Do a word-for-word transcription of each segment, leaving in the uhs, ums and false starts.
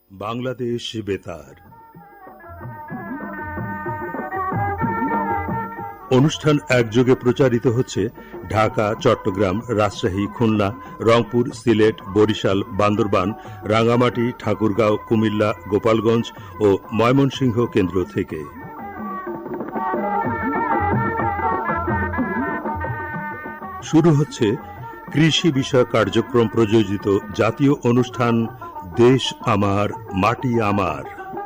বাংলাদেশ বেতার অনুষ্ঠান একযোগে প্রচারিত হচ্ছে ঢাকা, চট্টগ্রাম, রাজশাহী, খুলনা, রংপুর, সিলেট, বরিশাল, বান্দরবান, রাঙ্গামাটি, ঠাকুরগাঁও, কুমিল্লা, গোপালগঞ্জ ও ময়মনসিংহ কেন্দ্র থেকে। শুরু হচ্ছে কৃষি বিষয়ক কার্যক্রম প্রযোজিত জাতীয় অনুষ্ঠান দেশ আমার মাটি আমার।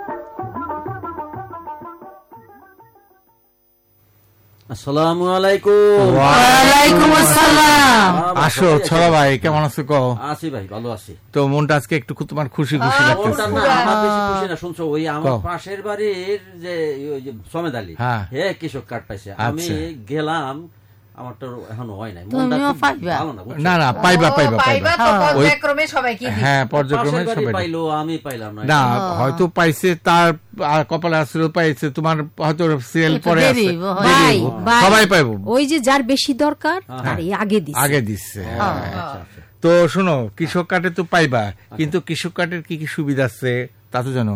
আসসালামু আলাইকুম। ওয়ালাইকুম আসসালাম। আসো ছড়া ভাই, কেমন আছো? কও। আছি ভাই, ভালো আছি। তো মনটা আজকে একটু তোমার খুশি খুশি লাগতেছে? মনটা না আমার বেশি খুশি না। শুনছো, ওই আমার পাশের বাড়ির যে ওই যে সমেদ আলী, হে কৃষক কার্ড পাইছে। আমি গেলাম, আমার তো এখনো হয় নাই। মনটা ভালো না। না না, পাইবা পাইবা পাইবা। পর্যায়ক্রমে সবাইকে দিই। হ্যাঁ, পর্যায়ক্রমে সবাই পাইলো, আমি পাইলাম না। না, হয়তো পাইছে, তার কপালে আসলে পাইছে, তোমার হয়তো সিএল পরে আছে, সবাই পাইবো। ওই যে যার বেশি দরকার তার আগে দিছে আগে দিচ্ছে। তো শোনো, কৃষক কার্ডে তো পাইবা, কিন্তু কৃষক কার্ডের কি কি সুবিধা আছে তা তো জানো?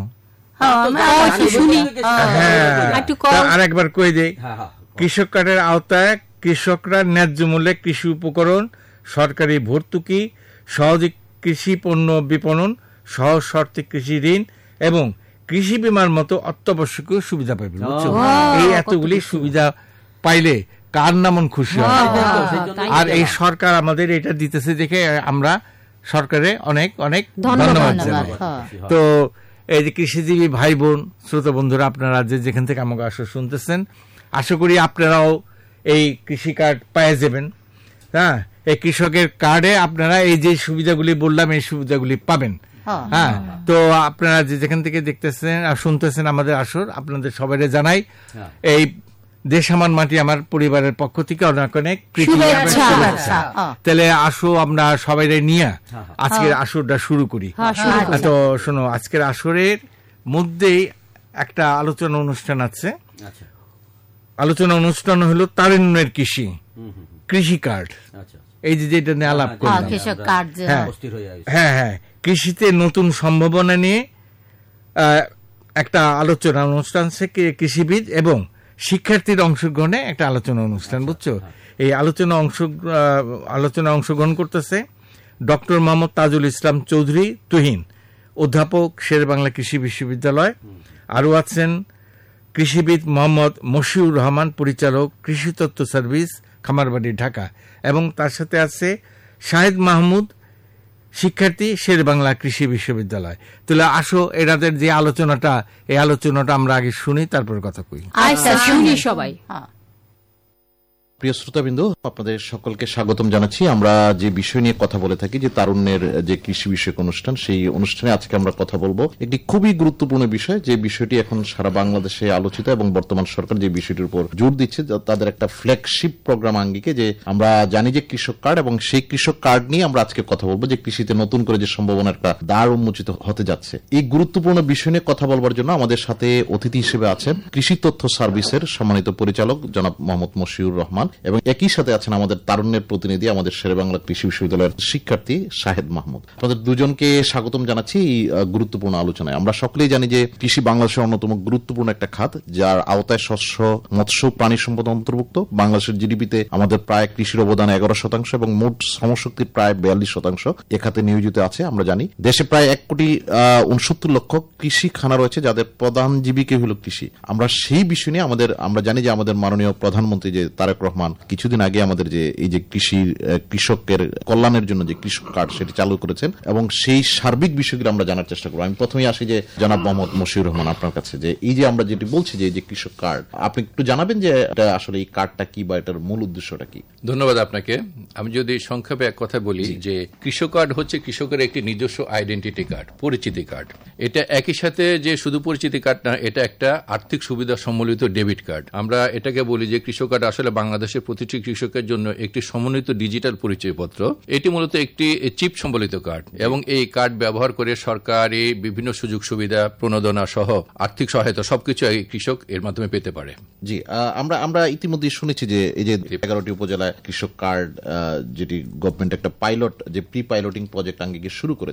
আর একবার কই দেই। কৃষক কার্ডের আওতায় কৃষকরা ন্যায্য মূল্যে কৃষি উপকরণ, সরকারি ভর্তুকি, সহজ কৃষি পণ্য বিপণন, সহজ শর্তে কৃষি ঋণ এবং কৃষি বীমার মতো অত্যাবশ্যকীয় সুবিধা পাবে। বুঝছো? এই এতগুলি সুবিধা পাইলে কার নামন খুশি হয়। আর এই সরকার আমাদের এটা দিতেছে দেখে আমরা সরকারে অনেক অনেক ধন্যবাদ জানাই। তো এই যে কৃষিজীবী ভাই বোন, শ্রোতা বন্ধুরা, আপনারা যে যেখান থেকে আমাকে আসো শুনতেছেন, আশা করি আপনারাও এই কৃষি কার্ড পেয়ে যাবেন। হ্যাঁ, এই কৃষকের কার্ডে আপনারা এই যে সুবিধাগুলি বললাম, এই সুবিধাগুলি পাবেন। হ্যাঁ, তো আপনারা যে যেখান থেকে দেখতেছেন আর শুনতেছেন আমাদের আসর, আপনাদের সবাই জানাই এই দেশ আমার মাটি আমার পরিবারের পক্ষ থেকে অনেক অনেক শুভেচ্ছা। তাহলে আসো আমরা সবাই নিয়ে আজকের আসরটা শুরু করি। তো শোনো, আজকের আসরের মধ্যেই একটা আলোচনা অনুষ্ঠান আছে। আলোচনা অনুষ্ঠান হলো তারুণ্যের কৃষি, কৃষি কার্ড। এই যে যেটা নিয়ে আলাপ করলাম, হ্যাঁ হ্যাঁ, কৃষিতে নতুন সম্ভাবনা নিয়ে একটা আলোচনা অনুষ্ঠান, কৃষিবিদ এবং শিক্ষার্থীর অংশগ্রহণে একটা আলোচনা অনুষ্ঠান। বুঝছো? এই আলোচনা অংশ আলোচনা অংশগ্রহণ করতেছে ডক্টর মোহাম্মদ তাজুল ইসলাম চৌধুরী তুহিন, অধ্যাপক, শেরেবাংলা কৃষি বিশ্ববিদ্যালয়। আরও আছেন কৃষিবিদ মোহাম্মদ মশিউর রহমান, পরিচালক, কৃষি তথ্য সার্ভিস, খামারবাড়ি, ঢাকা। এবং তার সাথে আছে শাহেদ মাহমুদ, শিক্ষার্থী, শেরেবাংলা কৃষি বিশ্ববিদ্যালয়। তাহলে আসো এনাদের যে আলোচনাটা, এই আলোচনাটা আমরা আগে শুনি, তারপর কথা কই। আচ্ছা, শুনি সবাই। প্রিয় শ্রোতাবৃন্দ, আপনাদের সকলকে স্বাগতম জানাচ্ছি। আমরা যে বিষয় নিয়ে কথা বলে থাকি, যে তারুণ্যের যে কৃষি বিষয়ক অনুষ্ঠান, সেই অনুষ্ঠানে আজকে আমরা কথা বলবো একটি খুবই গুরুত্বপূর্ণ বিষয়, যে বিষয়টি এখন সারা বাংলাদেশে আলোচিত এবং বর্তমান সরকার যে বিষয়টির উপর জোর দিচ্ছে, তাদের একটা ফ্ল্যাগশিপ প্রোগ্রাম আঙ্গিকে, যে আমরা জানি যে কৃষক কার্ড, এবং সেই কৃষক কার্ড নিয়ে আমরা আজকে কথা বলবো, যে কৃষিতে নতুন করে যে সম্ভাবনা একটা দ্বার উন্মোচিত হতে যাচ্ছে। এই গুরুত্বপূর্ণ বিষয় নিয়ে কথা বলবার জন্য আমাদের সাথে অতিথি হিসেবে আছেন কৃষি তথ্য সার্ভিসের সম্মানিত পরিচালক জনাব মোহাম্মদ মশিউর রহমান, এবং একই সাথে আছেন আমাদের তারুণ্যের প্রতিনিধি, আমাদের শেরেবাংলা কৃষি বিশ্ববিদ্যালয়ের শিক্ষার্থী শাহেদ মাহমুদ। আপনাদের দুজনকে স্বাগতম জানাচ্ছি এই গুরুত্বপূর্ণ আলোচনায়। আমরা সকলেই জানি যে কৃষি বাংলাদেশের অন্যতম গুরুত্বপূর্ণ একটা খাত, যার আওতায় শস্য, মৎস্য, প্রাণী সম্পদ অন্তর্ভুক্ত। বাংলাদেশের জিডিপিতে আমাদের প্রায় কৃষির অবদান এগারো শতাংশ এবং মোট শ্রমশক্তির প্রায় বিয়াল্লিশ শতাংশ এ খাতে নিয়োজিত আছে। আমরা জানি দেশে প্রায় এক কোটি আহ উনসত্তর লক্ষ কৃষি খানা রয়েছে, যাদের প্রধান জীবিকা হল কৃষি। আমরা সেই বিষয় নিয়ে আমাদের আমরা জানি যে আমাদের মাননীয় প্রধানমন্ত্রী যে তারেক রহমান কিছুদিন আগে আমাদের যে এই যে কৃষি কৃষকের কল্যাণের জন্য যে কৃষক কার্ড সেটি চালু করেছেন, এবং সেই সার্বিক বিষয়গুলো আমরা জানার চেষ্টা করবো। আমি প্রথমেই আসি যে জনাব মোহাম্মদ মশিউর রহমান, আপনার কাছে, যে এই যে আমরা যেটি বলছি যে এই যে কৃষক কার্ড, আপনি একটু জানাবেন যে এটা আসলে এই কার্ডটা কি বা এটার মূল উদ্দেশ্যটা কি? ধন্যবাদ আপনাকে। আমি যদি সংক্ষেপে এক কথা বলি, যে কৃষক কার্ড হচ্ছে কৃষকের একটি নিজস্ব আইডেন্টিটি কার্ড, পরিচিতি কার্ড। এটা একই সাথে যে শুধু পরিচিতি কার্ড না, এটা একটা আর্থিক সুবিধা সম্বলিত ডেবিট কার্ড। আমরা এটাকে বলি যে কৃষক কার্ড আসলে বাংলাদেশের প্রতিটি কৃষকের জন্য একটি সমন্বিত ডিজিটাল পরিচয়পত্র। এটি মূলত একটি চিপ সম্বলিত কার্ড, এবং এই কার্ড ব্যবহার করে সরকারি বিভিন্ন সুযোগ সুবিধা, প্রণোদনা সহ আর্থিক সহায়তা সবকিছু কৃষক এর মাধ্যমে পেতে পারে। জি, আমরা আমরা ইতিমধ্যে শুনেছি যে এই যে এগারোটি উপজেলায় কৃষক কার্ড, যেটি গভর্নমেন্ট একটা পাইলট, যে প্রি পাইলটিং প্রজেক্ট আঙ্গিকে শুরু করেছে,